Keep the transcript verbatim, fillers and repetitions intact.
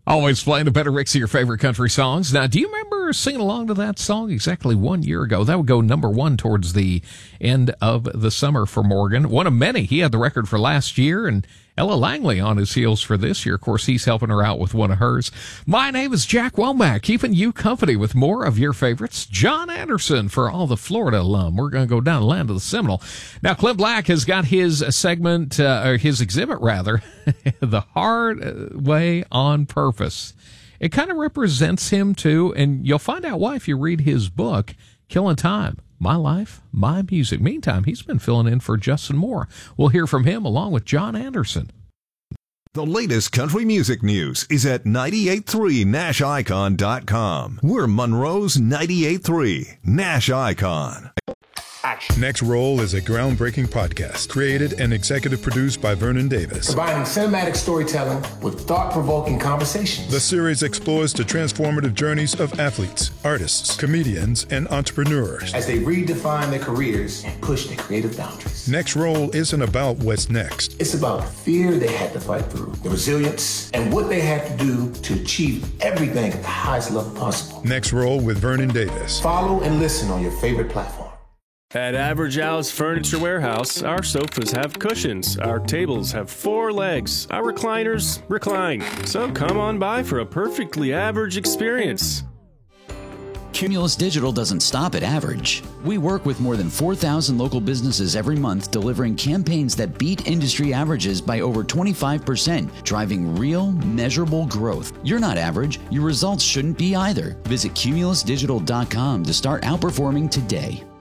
Always playing the better mix of your favorite country songs. Now, do you remember singing along to that song exactly one year ago? That would go number one towards the end of the summer for Morgan. One of many. He had the record for last year, and Ella Langley on his heels for this year. Of course, he's helping her out with one of hers. My name is Jack Womack, keeping you company with more of your favorites. John Anderson for all the Florida alum. We're going to go down the land of the Seminole. Now, Clint Black has got his segment, uh, or his exhibit rather, The Hard Way on Purpose. It kind of represents him too, and you'll find out why if you read his book, Killing Time. My Life, My Music. Meantime, he's been filling in for Justin Moore. We'll hear from him along with John Anderson. The latest country music news is at nine eight three Nash Icon dot com. We're Monroe's nine eight three Nash Icon. Action. Next Roll is a groundbreaking podcast created and executive produced by Vernon Davis. Combining cinematic storytelling with thought-provoking conversations. The series explores the transformative journeys of athletes, artists, comedians, and entrepreneurs as they redefine their careers and push their creative boundaries. Next Roll isn't about what's next. It's about the fear they had to fight through, the resilience, and what they had to do to achieve everything at the highest level possible. Next Roll with Vernon Davis. Follow and listen on your favorite platform. At Average Al's Furniture Warehouse, our sofas have cushions, our tables have four legs, our recliners recline. So come on by for a perfectly average experience. Cumulus Digital doesn't stop at average. We work with more than four thousand local businesses every month, delivering campaigns that beat industry averages by over twenty-five percent, driving real, measurable growth. You're not average. Your results shouldn't be either. Visit Cumulus Digital dot com to start outperforming today.